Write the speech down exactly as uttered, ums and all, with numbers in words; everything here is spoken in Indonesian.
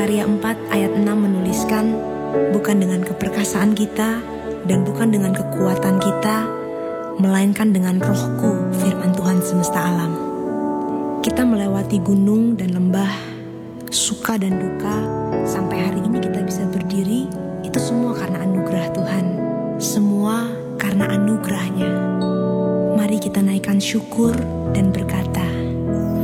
Zakaria empat ayat enam menuliskan, bukan dengan keperkasaan kita dan bukan dengan kekuatan kita, melainkan dengan rohku, firman Tuhan semesta alam. Kita melewati gunung dan lembah, suka dan duka, sampai hari ini kita bisa berdiri, itu semua karena anugerah Tuhan. Semua karena anugerahnya. Mari kita naikkan syukur dan berkata,